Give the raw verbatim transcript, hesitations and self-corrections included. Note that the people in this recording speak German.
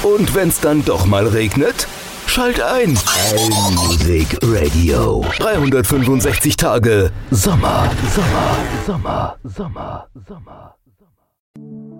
Und wenn's dann doch mal regnet? Schalt ein. Allmusic Radio. dreihundertfünfundsechzig Tage Sommer, Sommer, Sommer, Sommer, Sommer, Sommer.